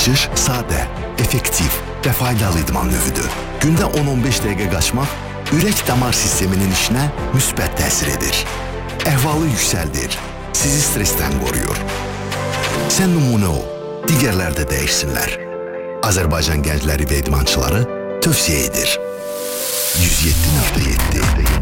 Qaçış sadə, effektiv və faydalı idman növüdür. Gündə 10-15 dəqiqə qaçmaq ürək-damar sisteminin işinə müsbət təsir edir. Əhvalı yüksəldir, sizi stressdən qoruyur. Sən nümunə ol, digərlər də dəyişsinlər. Azərbaycan gəncləri və idmançıları tövsiyə edir. 107.7